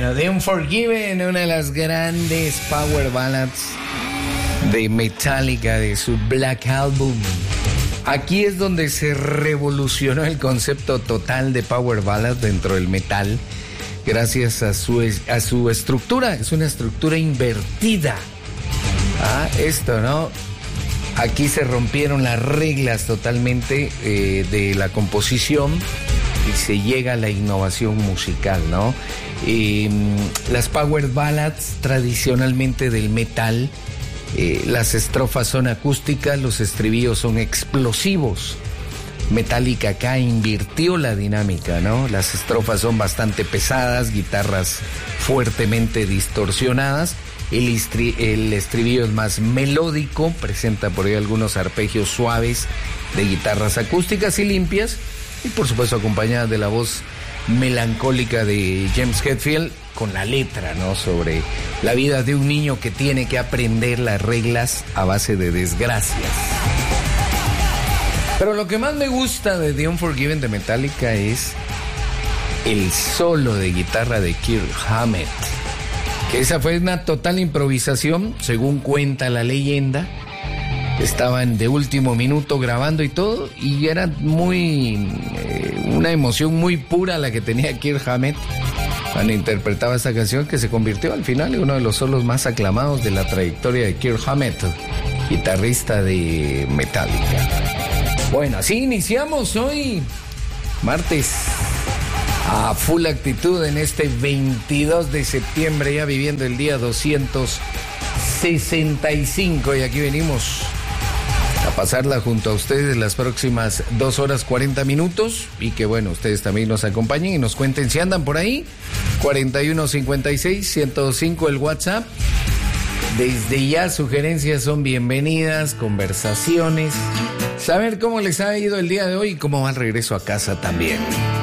Bueno, The Unforgiven, una de las grandes power ballads de Metallica, de su Black Album. Aquí es donde se revolucionó el concepto total de power ballad dentro del metal, gracias a su estructura. Es una estructura invertida. Esto, ¿no? Aquí se rompieron las reglas totalmente de la composición y se llega a la innovación musical, ¿no? Las power ballads tradicionalmente del metal, las estrofas son acústicas, los estribillos son explosivos. Metallica acá invirtió la dinámica, ¿no? Las estrofas son bastante pesadas, guitarras fuertemente distorsionadas. El estribillo es más melódico, presenta por ahí algunos arpegios suaves de guitarras acústicas y limpias, y por supuesto acompañada de la voz melancólica de James Hetfield con la letra, ¿no? Sobre la vida de un niño que tiene que aprender las reglas a base de desgracias. Pero lo que más me gusta de The Unforgiven de Metallica es el solo de guitarra de Kirk Hammett, que esa fue una total improvisación, según cuenta la leyenda. Estaban de último minuto grabando y todo, y era una emoción muy pura la que tenía Kirk Hammett cuando interpretaba esta canción, que se convirtió al final en uno de los solos más aclamados de la trayectoria de Kirk Hammett, guitarrista de Metallica. Bueno, así iniciamos hoy, martes, a full actitud en este 22 de septiembre, ya viviendo el día 265, y aquí venimos a pasarla junto a ustedes las próximas 2 horas 40 minutos, y que bueno, ustedes también nos acompañen y nos cuenten si andan por ahí. 4156-105 el WhatsApp. Desde ya sugerencias son bienvenidas, conversaciones, saber cómo les ha ido el día de hoy y cómo va el regreso a casa también.